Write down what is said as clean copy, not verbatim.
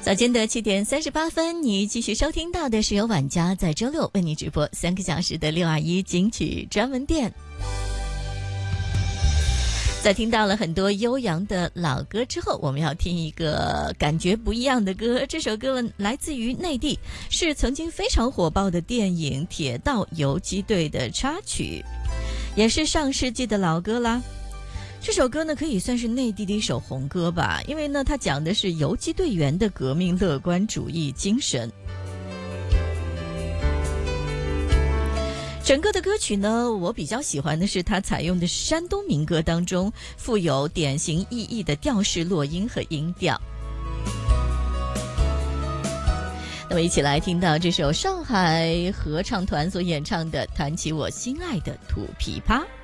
早间的7:38，你继续收听到的是由晚家在周六为你直播3个小时的621金曲专门店。在听到了很多悠扬的老歌之后，我们要听一个感觉不一样的歌。这首歌来自于内地，是曾经非常火爆的电影《铁道游击队》的插曲，也是上世纪的老歌啦。这首歌呢，可以算是内地的一首红歌吧，因为呢，它讲的是游击队员的革命乐观主义精神。整个的歌曲呢，我比较喜欢的是它采用的山东民歌当中富有典型意义的调式落音和音调。那么一起来听到这首上海合唱团所演唱的《弹起我心爱的土琵琶》。